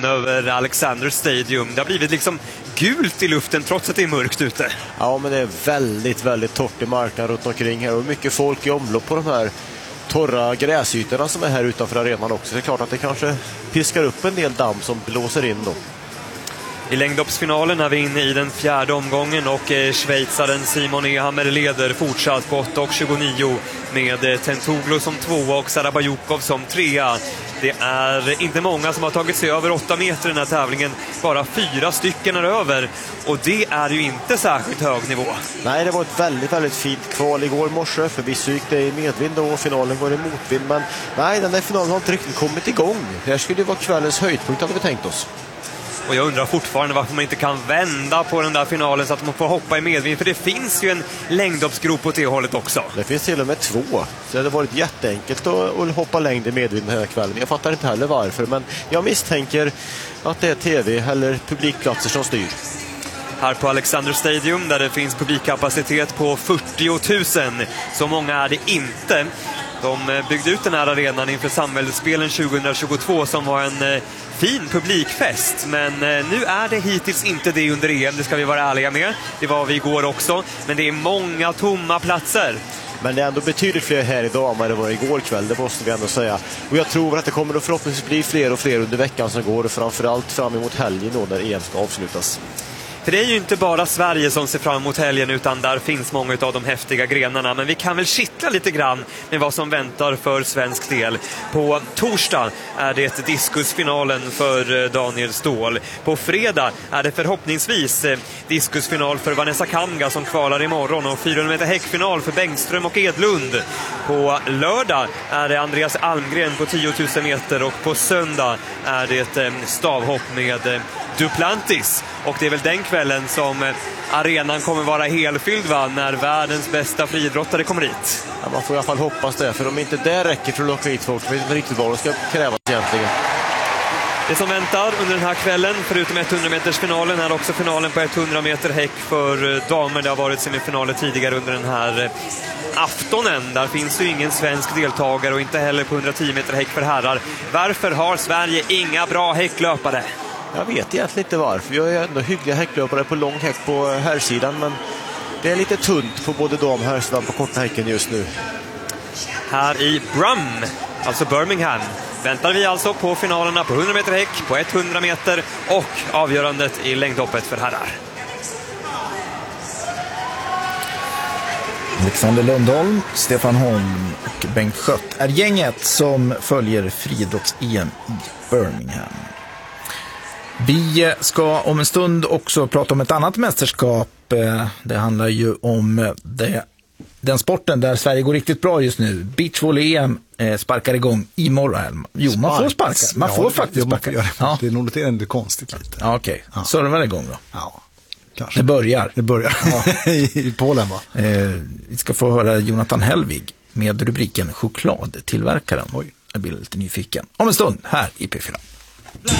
himlen över Alexander Stadium. Det har blivit liksom gult i luften trots att det är mörkt ute. Ja, men det är väldigt, väldigt torrt i marken runt omkring här och mycket folk i omlopp på de här torra gräsytorna som är här utanför arenan också. Det är klart att det kanske piskar upp en del damm som blåser in då. I längdhoppsfinalen är vi inne i den fjärde omgången och schweizaren Simon Ehammer leder fortsatt på 8,29 med Tentoglu som tvåa och Sarabayukov som trea. Det är inte många som har tagit sig över 8 meter i den här tävlingen. Bara 4 stycken är över. Och det är ju inte särskilt hög nivå. Nej, det var ett väldigt, väldigt fint kval igår morse. Förvisso gick det i medvind och finalen går i motvind. Men nej, den där finalen har inte riktigt kommit igång. Det här skulle ju vara kvällens höjdpunkt, hade vi tänkt oss. Och jag undrar fortfarande varför man inte kan vända på den där finalen så att man får hoppa i medvind. För det finns ju en längdhoppsgrop åt det hållet också. Det finns till och med 2. Så det hade varit jätteenkelt att hoppa längd i medvind den här kvällen. Jag fattar inte heller varför, men jag misstänker att det är tv eller publikplatser som styr. Här på Alexander Stadium där det finns publikkapacitet på 40 000. Så många är det inte. De byggde ut den här arenan inför samhällsspelen 2022 som var en fin publikfest. Men nu är det hittills inte det under EM, det ska vi vara ärliga med. Det var vi igår också, men det är många tomma platser. Men det är ändå betydligt fler här idag än vad det var igår kväll, det måste vi ändå säga. Och jag tror att det kommer att förhoppningsvis bli fler och fler under veckan som går, och framförallt fram emot helgen då när EM ska avslutas. För det är ju inte bara Sverige som ser fram emot helgen, utan där finns många av de häftiga grenarna. Men vi kan väl kittla lite grann med vad som väntar för svensk del. På torsdag är det diskusfinalen för Daniel Ståhl. På fredag är det förhoppningsvis diskusfinal för Vanessa Kamga som kvalar imorgon, och 400 meter häckfinal för Bengström och Edlund. På lördag är det Andreas Almgren på 10 000 meter, och på söndag är det stavhopp med Duplantis. Och det är väl den kvällen som arenan kommer vara helfylld, va? När världens bästa friidrottare kommer hit. Ja, man får i alla fall hoppas det, för om inte det räcker för att locka hit folk, vet inte riktigt vad det ska krävas egentligen. Det som väntar under den här kvällen, förutom 100 meters finalen, är också finalen på 100 meter häck för damer. Det har varit semifinaler tidigare under den här aftonen. Där finns ju ingen svensk deltagare, och inte heller på 110 meter häck för herrar. Varför har Sverige inga bra häcklöpare? Jag vet egentligen inte varför. Jag är ändå hyggliga häcklöpare på lång häck på herrsidan, men det är lite tunt på både dam och herrsidan på korta häcken just nu. Här i Brum, alltså Birmingham, väntar vi alltså på finalerna på 100 meter häck, på 100 meter och avgörandet i längdhoppet för herrar. Alexander Lundholm, Stefan Holm och Bengt Schött är gänget som följer friidrotts-EM i Birmingham. Vi ska om en stund också prata om ett annat mästerskap. Det handlar ju om den sporten där Sverige går riktigt bra just nu. Beachvolley-EM sparkar igång imorgon. Jo, man får sparka. Man får faktiskt sparka. Ja. Det är nog lite konstigt lite. Ja, okej. Ja. Servar igång då? Ja, kanske. Det börjar. Ja. I Polen, va? Vi ska få höra Jonathan Helvig med rubriken Chokladtillverkaren. Oj. Jag blir lite nyfiken. Om en stund här i P4.